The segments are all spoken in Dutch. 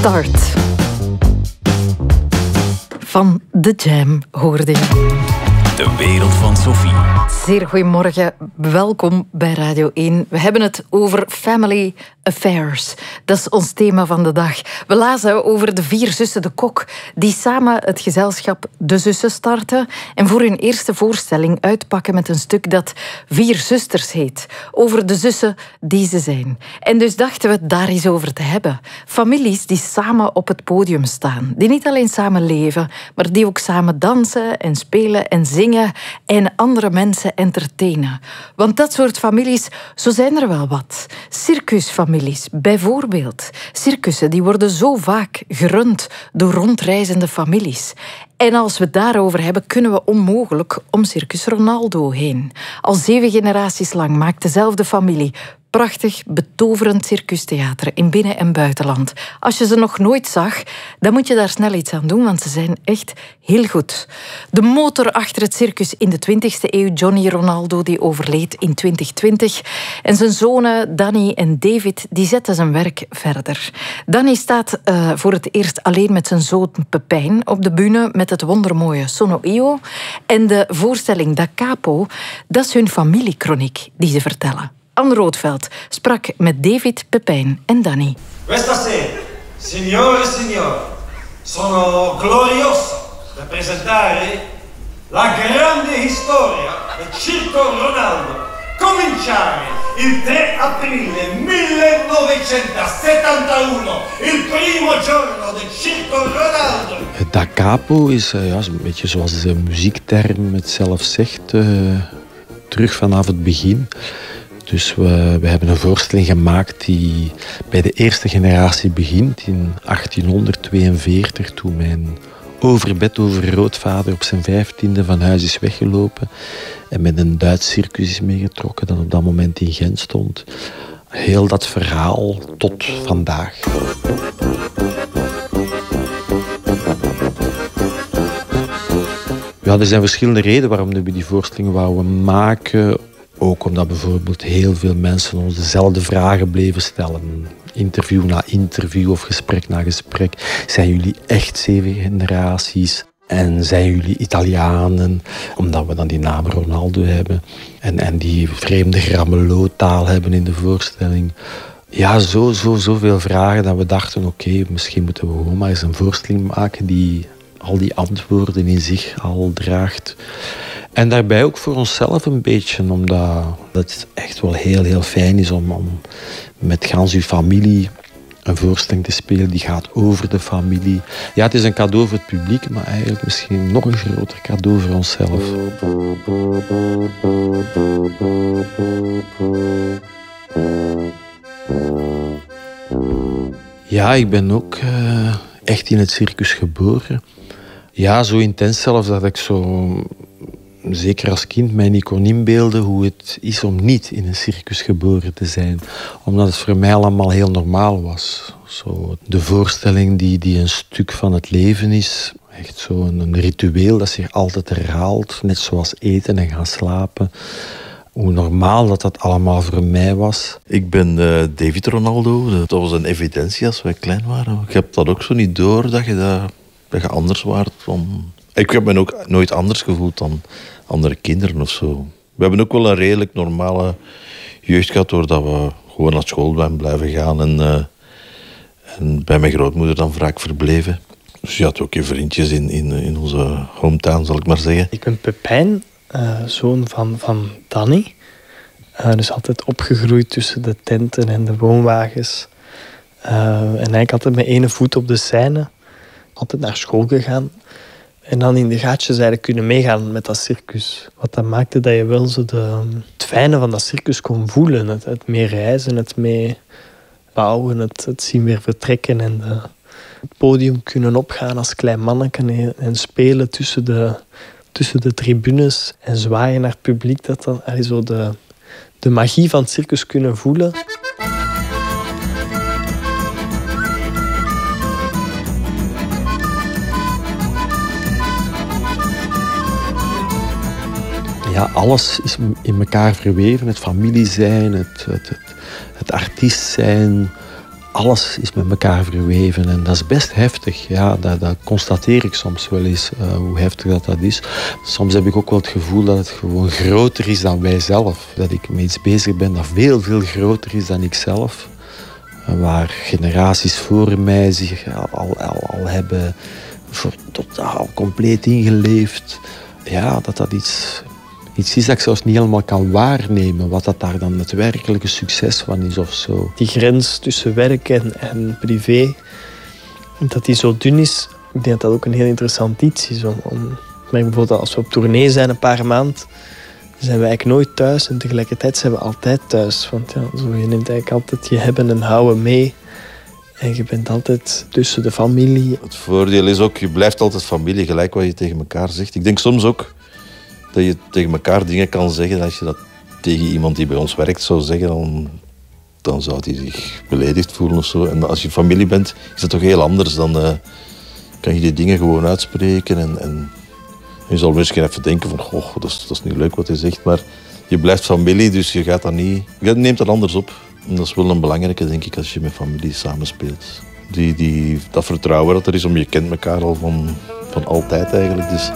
Start. Van The Jam hoorde je. De wereld van Sophie. Zeer goedemorgen, welkom bij Radio 1. We hebben het over family affairs. Dat is ons thema van de dag. We lazen over de 4 zussen de Kok die samen het gezelschap De Zussen starten en voor hun eerste voorstelling uitpakken met een stuk dat 4 zusters heet. Over de zussen die ze zijn. En dus dachten we het daar eens over te hebben. Families die samen op het podium staan. Die niet alleen samen leven, maar die ook samen dansen en spelen en zingen en andere mensen entertainen. Want dat soort families, zo zijn er wel wat. Circusfamilies, bijvoorbeeld. Circussen die worden zo vaak gerund door rondreizende families. En als we het daarover hebben, kunnen we onmogelijk om Circus Ronaldo heen. Al 7 generaties lang maakt dezelfde familie prachtig, betoverend circustheater in binnen- en buitenland. Als je ze nog nooit zag, dan moet je daar snel iets aan doen, want ze zijn echt heel goed. De motor achter het circus in de 20e eeuw, Johnny Ronaldo, die overleed in 2020. En zijn zonen Danny en David, die zetten zijn werk verder. Danny staat voor het eerst alleen met zijn zoon Pepijn op de bühne met het wondermooie Sono Io. En de voorstelling Da Capo, dat is hun familiekroniek die ze vertellen. Anne Roodveld sprak met David, Pepijn en Danny. Questa sera, signore e signori, sono glorioso da presentare la grande storia del Circo Ronaldo. Cominciare il 3 aprile 1971, il primo giorno del Circo Ronaldo. Da Capo is een beetje zoals de muziekterm het zelf zegt, terug vanaf het begin. Dus we hebben een voorstelling gemaakt die bij de eerste generatie begint in 1842, toen mijn overgrootvader op zijn 15e van huis is weggelopen en met een Duits circus is meegetrokken dat op dat moment in Gent stond. Heel dat verhaal tot vandaag. Ja, er zijn verschillende redenen waarom we die voorstelling wouden maken. Ook omdat bijvoorbeeld heel veel mensen ons dezelfde vragen bleven stellen. Interview na interview of gesprek na gesprek. Zijn jullie echt 7 generaties? En zijn jullie Italianen? Omdat we dan die naam Ronaldo hebben. En die vreemde Grammeloo-taal hebben in de voorstelling. Ja, zoveel vragen dat we dachten, oké, misschien moeten we gewoon maar eens een voorstelling maken die al die antwoorden in zich al draagt. En daarbij ook voor onszelf een beetje, omdat het echt wel heel fijn is om met gans uw familie een voorstelling te spelen die gaat over de familie. Ja, het is een cadeau voor het publiek, maar eigenlijk misschien nog een groter cadeau voor onszelf. Ja, ik ben ook echt in het circus geboren. Ja, zo intens zelfs dat ik zo, zeker als kind, mij niet kon inbeelden hoe het is om niet in een circus geboren te zijn. Omdat het voor mij allemaal heel normaal was. Zo de voorstelling die een stuk van het leven is. Echt zo'n ritueel dat zich altijd herhaalt. Net zoals eten en gaan slapen. Hoe normaal dat allemaal voor mij was. Ik ben David Ronaldo. Dat was een evidentie als wij klein waren. Ik heb dat ook zo niet door dat je anders waart. Ik heb me ook nooit anders gevoeld dan andere kinderen of zo. We hebben ook wel een redelijk normale jeugd gehad, doordat we gewoon naar school blijven gaan en bij mijn grootmoeder dan vaak verbleven. Dus je had ook je vriendjes in onze hometown, zal ik maar zeggen. Ik ben Pepijn, zoon van Danny. Dus altijd opgegroeid tussen de tenten en de woonwagens. En eigenlijk altijd met 1 voet op de scène. Altijd naar school gegaan. En dan in de gaatjes eigenlijk kunnen meegaan met dat circus. Wat dat maakte dat je wel zo het fijne van dat circus kon voelen. Het mee reizen, het mee bouwen, het zien weer vertrekken. En het podium kunnen opgaan als klein manneken en spelen tussen de tribunes. En zwaaien naar het publiek. Dat dan zo de magie van het circus kunnen voelen. Ja, alles is in elkaar verweven. Het familie zijn, het artiest zijn. alles is met elkaar verweven en dat is best heftig. Ja, dat constateer ik soms wel eens, hoe heftig dat is. Soms heb ik ook wel het gevoel dat het gewoon groter is dan wij zelf. Dat ik met iets bezig ben dat veel, veel groter is dan ik zelf. Waar generaties voor mij zich al hebben totaal compleet ingeleefd. Ja, dat iets is dat ik zelfs niet helemaal kan waarnemen. Wat dat daar dan het werkelijke succes van is of zo. Die grens tussen werk en privé, dat die zo dun is, ik denk dat dat ook een heel interessant iets is. Maar bijvoorbeeld als we op tournee zijn een paar maanden, zijn we eigenlijk nooit thuis en tegelijkertijd zijn we altijd thuis. Want ja, zo, je neemt eigenlijk altijd je hebben en houden mee. En je bent altijd tussen de familie. Het voordeel is ook, je blijft altijd familie, gelijk wat je tegen elkaar zegt. Ik denk soms ook dat je tegen elkaar dingen kan zeggen. Als je dat tegen iemand die bij ons werkt zou zeggen, dan zou hij zich beledigd voelen of zo. En als je familie bent, is dat toch heel anders. Dan kan je die dingen gewoon uitspreken. En je zal misschien even denken van, goh, dat is niet leuk wat hij zegt. Maar je blijft familie, dus je gaat dat niet... Je neemt dat anders op. En dat is wel een belangrijke, denk ik, als je met familie samenspeelt. Dat vertrouwen dat er is, je kent elkaar al van altijd eigenlijk. Dus.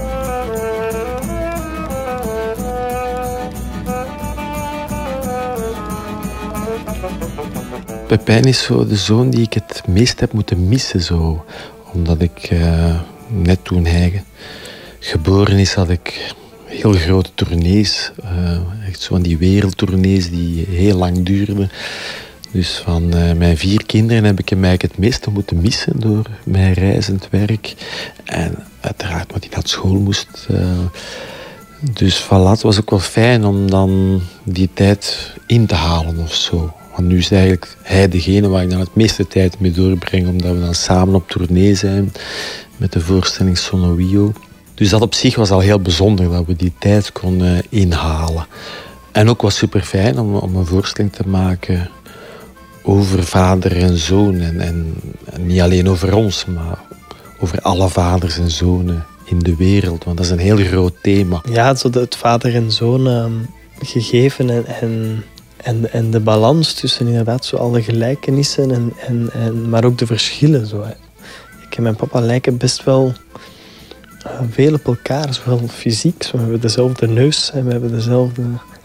Pepijn is zo de zoon die ik het meest heb moeten missen. Zo. Omdat ik net toen hij geboren is, had ik heel grote tournees. Echt zo van die wereldtournees die heel lang duurden. Dus van mijn 4 kinderen heb ik hem eigenlijk het meeste moeten missen door mijn reizend werk. En uiteraard wat hij naar school moest. Dus voilà, het was ook wel fijn om dan die tijd in te halen of zo. Want nu is eigenlijk hij degene waar ik dan het meeste tijd mee doorbreng, omdat we dan samen op tournee zijn met de voorstelling Sonowio. Dus dat op zich was al heel bijzonder, dat we die tijd konden inhalen. En ook was super fijn om een voorstelling te maken over vader en zoon. En niet alleen over ons, maar over alle vaders en zonen in de wereld. Want dat is een heel groot thema. Ja, zo het vader en zoon gegeven en de balans tussen inderdaad zo alle gelijkenissen maar ook de verschillen. Zo. Ik en mijn papa lijken best wel veel op elkaar, zowel fysiek. Zo, we hebben dezelfde neus en we hebben dezelfde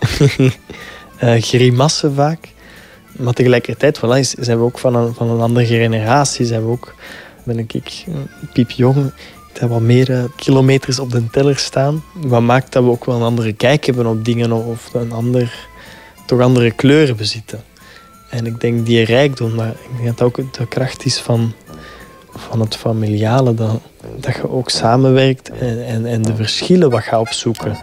grimassen vaak. Maar tegelijkertijd zijn we ook van een andere generatie. Ben ik piepjong. Ik heb wat meer kilometers op de teller staan. Wat maakt dat we ook wel een andere kijk hebben op dingen of toch andere kleuren bezitten. En ik denk die rijkdom, maar ik denk dat ook de kracht is van het familiale, dat je ook samenwerkt en de verschillen wat gaat opzoeken.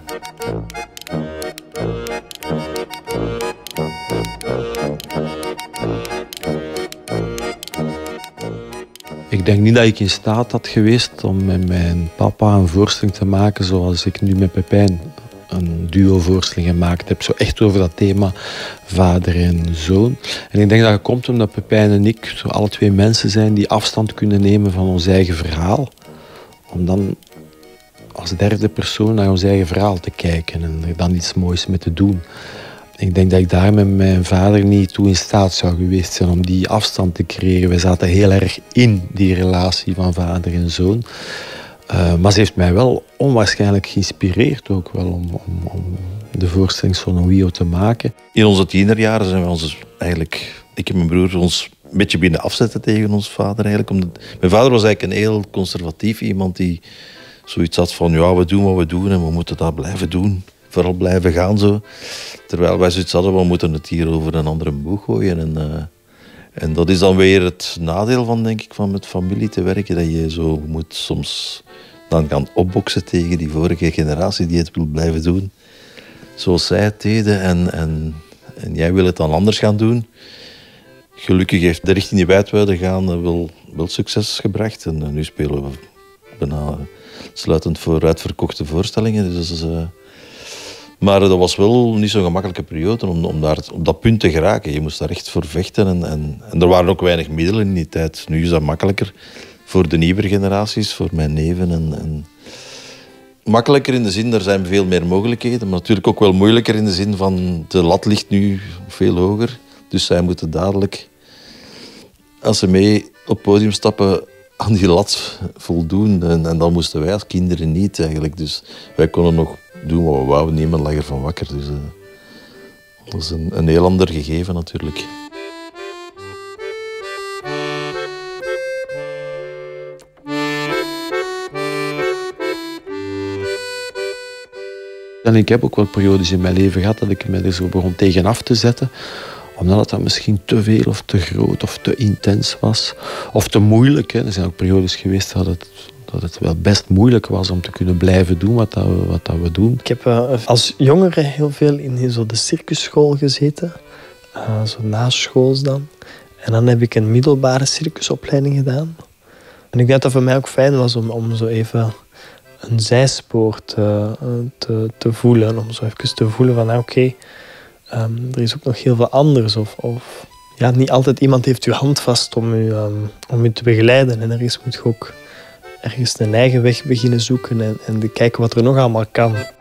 Ik denk niet dat ik in staat had geweest om met mijn papa een voorstelling te maken zoals ik nu met Pepijn een duo-voorstelling gemaakt heb. Zo echt over dat thema vader en zoon. En ik denk dat het komt omdat Pepijn en ik zo alle 2 mensen zijn die afstand kunnen nemen van ons eigen verhaal. Om dan als derde persoon naar ons eigen verhaal te kijken en er dan iets moois mee te doen. Ik denk dat ik daar met mijn vader niet toe in staat zou geweest zijn om die afstand te creëren. We zaten heel erg in die relatie van vader en zoon. Maar ze heeft mij wel onwaarschijnlijk geïnspireerd ook wel om de voorstelling Sonowio te maken. In onze tienerjaren zijn we ons eigenlijk, ik en mijn broer, ons een beetje beginnen afzetten tegen ons vader eigenlijk. Mijn vader was eigenlijk een heel conservatief iemand die zoiets had van ja, we doen wat we doen en we moeten dat blijven doen. Vooral blijven gaan zo. Terwijl wij zoiets hadden, we moeten het hier over een andere boeg gooien. En dat is dan weer het nadeel van, denk ik, van met familie te werken. Dat je zo moet soms dan gaan opboksen tegen die vorige generatie die het wil blijven doen. Zoals zij het deden. En jij wil het dan anders gaan doen. Gelukkig heeft de richting die wij uit wilden gaan wel succes gebracht. En nu spelen we bijna sluitend voor uitverkochte voorstellingen. Dus maar dat was wel niet zo'n gemakkelijke periode om daar op dat punt te geraken. Je moest daar echt voor vechten. En er waren ook weinig middelen in die tijd. Nu is dat makkelijker voor de nieuwere generaties, voor mijn neven. En makkelijker in de zin, er zijn veel meer mogelijkheden. Maar natuurlijk ook wel moeilijker in de zin van de lat ligt nu veel hoger. Dus zij moeten dadelijk als ze mee op het podium stappen, aan die lat voldoen. En dat moesten wij als kinderen niet eigenlijk. Dus wij konden nog doen wat we wouden, niemand lag ervan wakker. Dus dat is een heel ander gegeven natuurlijk. En ik heb ook wel periodes in mijn leven gehad dat ik me er zo begon tegenaf te zetten. Omdat het misschien te veel of te groot of te intens was. Of te moeilijk. Hè. Er zijn ook periodes geweest dat het wel best moeilijk was om te kunnen blijven doen wat we doen. Ik heb als jongere heel veel in zo de circusschool gezeten. Zo naschools dan. En dan heb ik een middelbare circusopleiding gedaan. En ik denk dat dat voor mij ook fijn was om zo even een zijspoor te voelen. Om zo even te voelen van oké, er is ook nog heel veel anders. Of ja, niet altijd iemand heeft uw hand vast om u te begeleiden. En ergens moet je ook ergens een eigen weg beginnen zoeken en kijken wat er nog allemaal kan.